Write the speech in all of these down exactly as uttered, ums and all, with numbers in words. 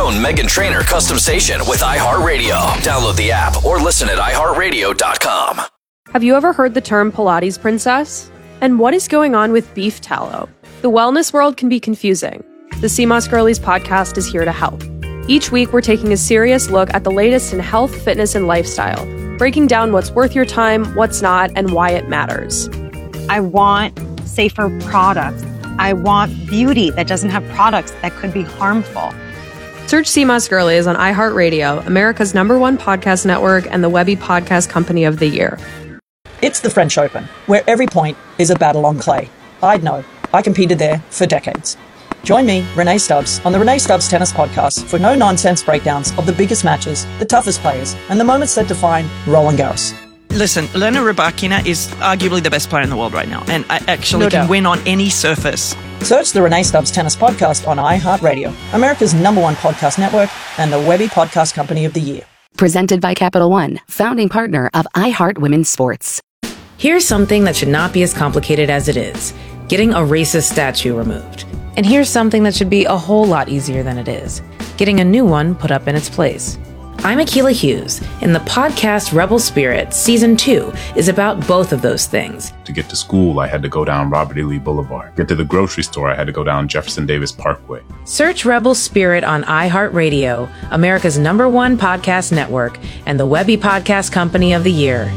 own Meghan Trainor custom station with iHeartRadio. Download the app or listen at i heart radio dot com. Have you ever heard the term Pilates princess? And what is going on with beef tallow? The wellness world can be confusing. The C M O S Girlies podcast is here to help. Each week, we're taking a serious look at the latest in health, fitness, and lifestyle, breaking down what's worth your time, what's not, and why it matters. I want safer products. I want beauty that doesn't have products that could be harmful. Search C M O S Girlies on iHeartRadio, America's number one podcast network and the Webby Podcast Company of the Year. It's the French Open, where every point is a battle on clay. I'd know. I competed there for decades. Join me, Renee Stubbs, on the Renee Stubbs Tennis Podcast for no-nonsense breakdowns of the biggest matches, the toughest players, and the moments that define Roland Garros. Listen, Elena Rybakina is arguably the best player in the world right now, and I actually No can doubt. win on any surface. Search the Renee Stubbs Tennis Podcast on iHeartRadio, America's number one podcast network, and the Webby Podcast Company of the Year. Presented by Capital One, founding partner of iHeart Women's Sports. Here's something that should not be as complicated as it is: getting a racist statue removed. And here's something that should be a whole lot easier than it is: getting a new one put up in its place. I'm Akilah Hughes, and the podcast Rebel Spirit Season two is about both of those things. To get to school, I had to go down Robert E. Lee Boulevard. Get to the grocery store, I had to go down Jefferson Davis Parkway. Search Rebel Spirit on iHeartRadio, America's number one podcast network, and the Webby Podcast Company of the Year.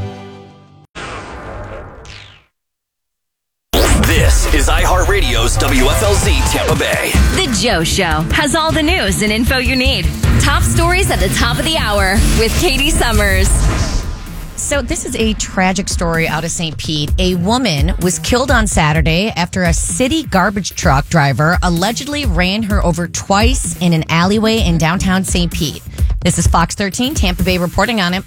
This is iHeartRadio's W F L Z Tampa Bay. The Joe Show has all the news and info you need. Top stories at the top of the hour with Katie Summers. So this is a tragic story out of Saint Pete. A woman was killed on Saturday after a city garbage truck driver allegedly ran her over twice in an alleyway in downtown Saint Pete. This is Fox thirteen, Tampa Bay, reporting on it.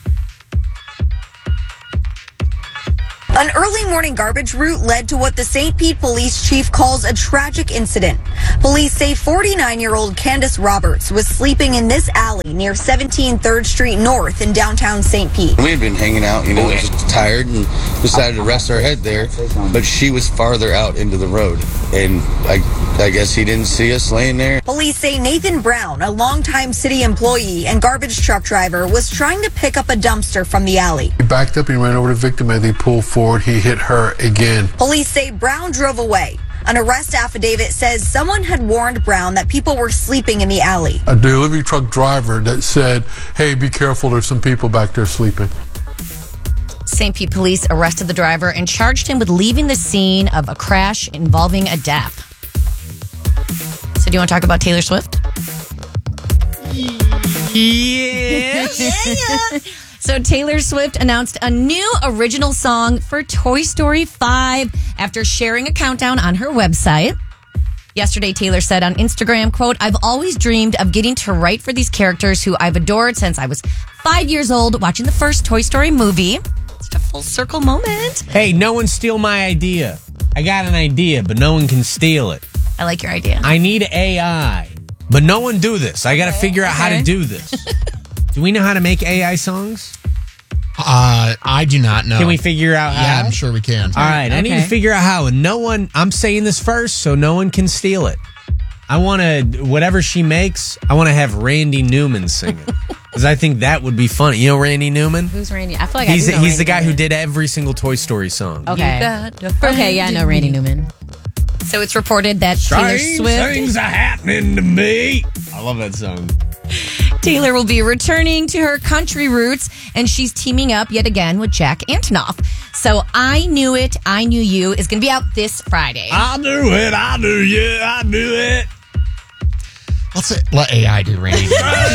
An early morning garbage route led to what the Saint Pete police chief calls a tragic incident. Police say forty-nine-year-old Candace Roberts was sleeping in this alley near seventeen third Street North in downtown Saint Pete. We had been hanging out, you know, just tired and decided to rest our head there, but she was farther out into the road, and I, I guess he didn't see us laying there. Police say Nathan Brown, a longtime city employee and garbage truck driver, was trying to pick up a dumpster from the alley. He backed up and ran over the victim as he pulled forward. He hit her again. Police say Brown drove away. An arrest affidavit says someone had warned Brown that people were sleeping in the alley. A delivery truck driver that said, hey, be careful, there's some people back there sleeping. Saint Pete police arrested the driver and charged him with leaving the scene of a crash involving a death. So do you want to talk about Taylor Swift? Yes. Yeah. So Taylor Swift announced a new original song for Toy Story five after sharing a countdown on her website. Yesterday, Taylor said on Instagram, quote, I've always dreamed of getting to write for these characters who I've adored since I was five years old watching the first Toy Story movie. It's a full circle moment. Hey, no one steal my idea. I got an idea, but no one can steal it. I like your idea. I need A I, but no one do this. I got to okay, figure out okay. how to do this. Do we know how to make A I songs? Uh, I do not know. Can we figure out how? Yeah, I'm sure we can. All right, okay. I need to figure out how. And no one, I'm saying this first, so no one can steal it. I want to, whatever she makes, I want to have Randy Newman sing it. Because I think that would be funny. You know Randy Newman? Who's Randy? I feel like he's I do know He's Randy the guy Newman. who did every single Toy Story song. Okay. Okay, yeah, I know Randy Newman. So it's reported that Taylor Strange Swift... things are happening to me. I love that song. Taylor will be returning to her country roots, and she's teaming up yet again with Jack Antonoff. So I Knew It, I Knew You is going to be out this Friday. I knew it, I knew you, I knew it. Let's say, let A I do Randy.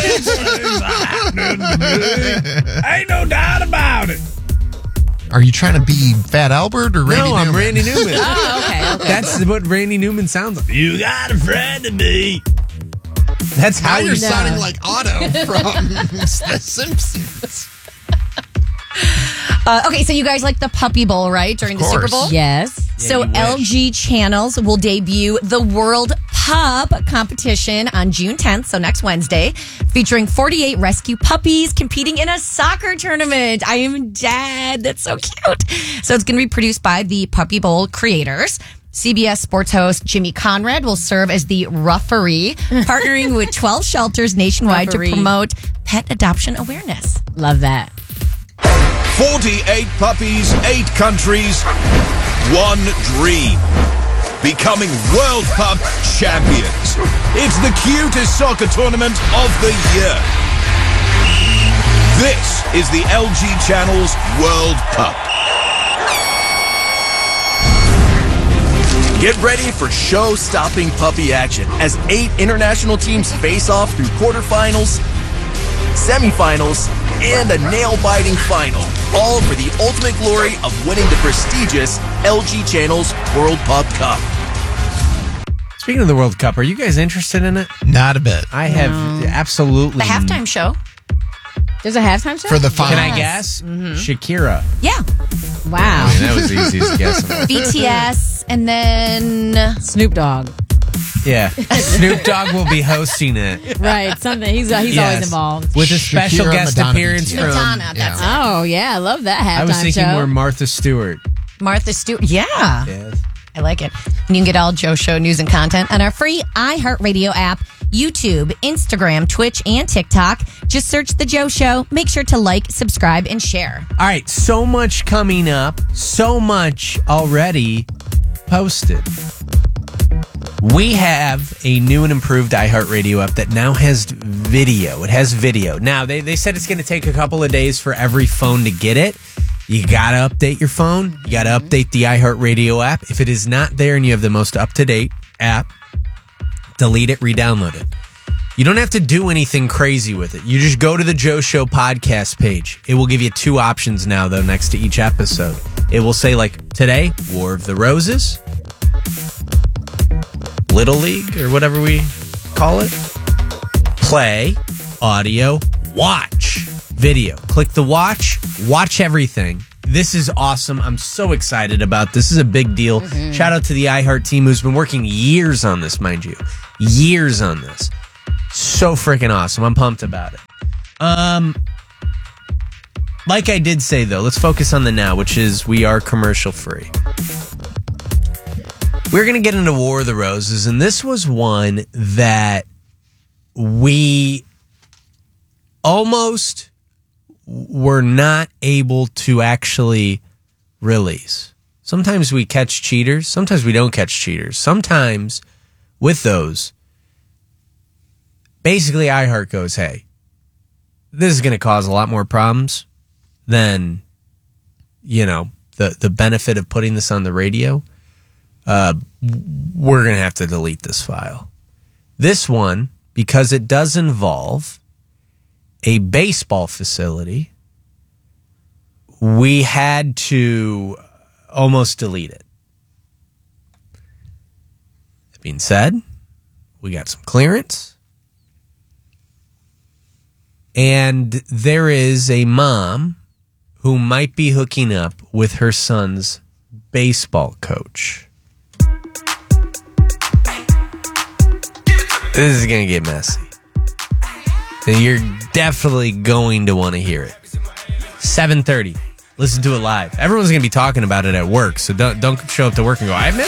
Ain't no doubt about it. Are you trying to be Fat Albert or Randy no, Newman? I'm Randy Newman. Oh, okay, okay. That's what Randy Newman sounds like. You got a friend in me. That's how now you're know. sounding like Otto from The Simpsons. Uh, okay, so you guys like the Puppy Bowl, right? During the Super Bowl? Yes. So yeah, L G Channels will debut the World Pup competition on June tenth, so next Wednesday, featuring forty-eight rescue puppies competing in a soccer tournament. I am dead. That's so cute. So it's going to be produced by the Puppy Bowl creators. C B S Sports host Jimmy Conrad will serve as the referee, partnering with twelve shelters nationwide Referee. to promote pet adoption awareness. Love that. forty-eight puppies, eight countries, one dream. Becoming World Pup champions. It's the cutest soccer tournament of the year. This is the L G Channel's World Pup. Get ready for show-stopping puppy action as eight international teams face off through quarterfinals, semifinals, and a nail-biting final, all for the ultimate glory of winning the prestigious L G Channel's World Pup Cup. Speaking of the World Cup, are you guys interested in it? Not a bit. I have No. absolutely. The halftime show. There's a halftime show? For the final. Can I guess? Shakira. Yeah. Wow. I mean, that was the easiest guess. B T S, and then Snoop Dogg. Yeah. Snoop Dogg will be hosting it. Right, something. He's uh, he's Yes. always involved. With a special Shakira, guest Madonna, appearance B T S. from. Madonna. That's Yeah. Oh, yeah. I love that halftime I was thinking show. more Martha Stewart. it. Martha Stewart. Yeah. Yes. I like it. And you can get all Joe Show news and content on our free iHeartRadio app, YouTube, Instagram, Twitch, and TikTok. Just search The Joe Show. Make sure to like, subscribe, and share. All right, so much coming up, so much already posted. We have a new and improved iHeartRadio app that now has video. It has video. Now, they, they said it's going to take a couple of days for every phone to get it. You got to update your phone. You got to update the iHeartRadio app. If it is not there and you have the most up-to-date app, delete it, re-download it. You don't have to do anything crazy with it. You just go to the Joe Show podcast page. It will give you two options now, though, next to each episode. It will say, like, today, War of the Roses, Little League, or whatever we call it. Play, audio, watch, video. Click the watch, watch everything. This is awesome. I'm so excited about this. This is a big deal. Mm-hmm. Shout out to the iHeart team who's been working years on this, mind you. Years on this. So freaking awesome. I'm pumped about it. Um, like I did say, though, let's focus on the now, which is we are commercial free. We're going to get into War of the Roses, and this was one that we almost were not able to actually release. Sometimes we catch cheaters. Sometimes we don't catch cheaters. Sometimes with those, basically iHeart goes, hey, this is going to cause a lot more problems than, you know, the, the benefit of putting this on the radio. Uh, we're going to have to delete this file. This one, because it does involve a baseball facility, we had to almost delete it. That being said, we got some clearance. And there is a mom who might be hooking up with her son's baseball coach. This is going to get messy. And you're definitely going to want to hear it. seven thirty. Listen to it live. Everyone's going to be talking about it at work, so don't don't show up to work and go, I missed